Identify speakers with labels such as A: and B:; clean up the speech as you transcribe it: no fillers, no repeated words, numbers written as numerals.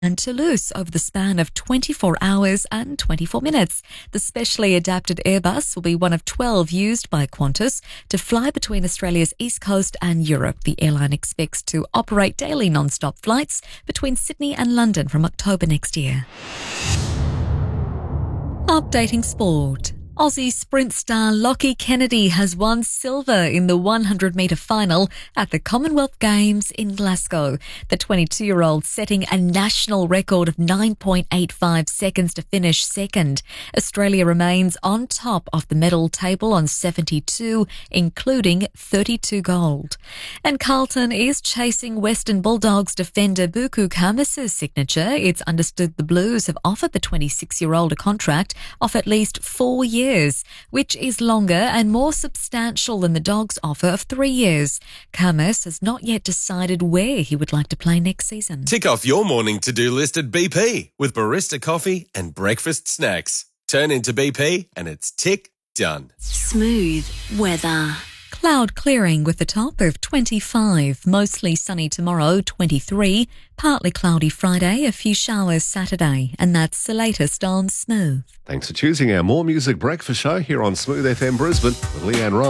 A: and Toulouse over the span of 24 hours and 24 minutes. The specially adapted Airbus will be one of 12 used by Qantas to fly between Australia's east coast and Europe. The airline expects to operate daily non-stop flights between Sydney and London from October next year. Updating sport. Aussie sprint star Lockie Kennedy has won silver in the 100-metre final at the Commonwealth Games in Glasgow. The 22-year-old setting a national record of 9.85 seconds to finish second. Australia remains on top of the medal table on 72, including 32 gold. And Carlton is chasing Western Bulldogs defender Buku Khamis' signature. It's understood the Blues have offered the 26-year-old a contract of at least 4 years, which is longer and more substantial than the Dogs' offer of 3 years. Khamis has not yet decided where he would like to play next season.
B: Tick off your morning to-do list at BP with barista coffee and breakfast snacks. Turn into BP and it's tick done.
C: Smooth weather.
A: Cloud clearing with a top of 25, mostly sunny tomorrow, 23, partly cloudy Friday, a few showers Saturday, and that's the latest on Smooth.
D: Thanks for choosing our More Music Breakfast show here on Smooth FM Brisbane with Leanne Ryan.